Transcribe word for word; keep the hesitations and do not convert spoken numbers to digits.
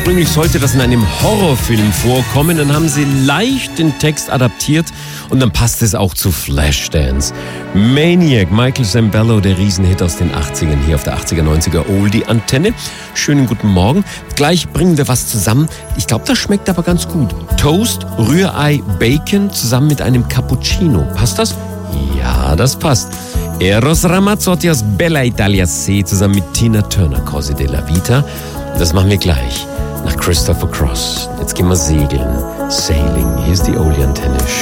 Ursprünglich sollte das in einem Horrorfilm vorkommen, dann haben sie leicht den Text adaptiert und dann passt es auch zu Flashdance. Maniac, Michael Sembello, der Riesenhit aus den achtzigern, hier auf der achtziger, neunziger Oldie-Antenne. Schönen guten Morgen. Gleich bringen wir was zusammen. Ich glaube, das schmeckt aber ganz gut. Toast, Rührei, Bacon zusammen mit einem Cappuccino. Passt das? Ja, das passt. Eros Ramazzotti aus Bella Italia C zusammen mit Tina Turner, Cose della Vita. Das machen wir gleich nach Christopher Cross. Jetzt gehen wir segeln. Sailing. Hier ist die Oldie-Antenne.